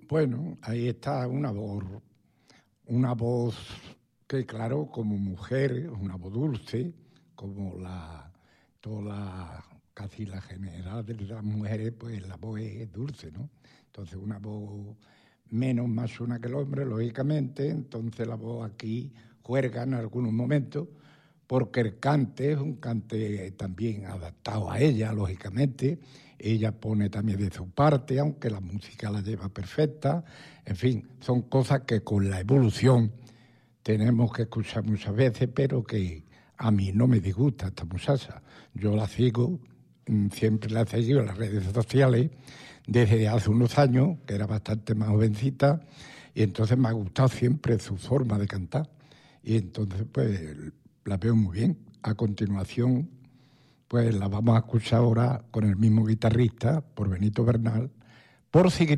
Bueno, ahí está una voz que, claro, como mujer, una voz dulce, como casi la general de las mujeres, pues la voz es dulce, ¿no? Entonces una voz más una que el hombre, lógicamente, entonces la voz aquí juerga en algunos momentos, porque el cante es un cante también adaptado a ella, lógicamente. Ella pone también de su parte, aunque la música la lleva perfecta. En fin, son cosas que con la evolución tenemos que escuchar muchas veces, pero que a mí no me disgusta esta muchacha. Yo la sigo, siempre la he seguido en las redes sociales desde hace unos años, que era bastante más jovencita, y entonces me ha gustado siempre su forma de cantar. Y entonces, pues, la veo muy bien. A continuación, pues la vamos a escuchar ahora con el mismo guitarrista, por Benito Bernal, por seguir